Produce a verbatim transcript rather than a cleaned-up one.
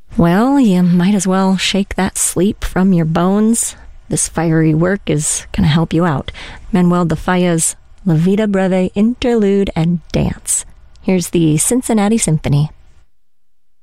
Well, you might as well shake that sleep from your bones. This fiery work is going to help you out. Manuel de Falla's La Vida Breve Interlude and Dance. Here's the Cincinnati Symphony.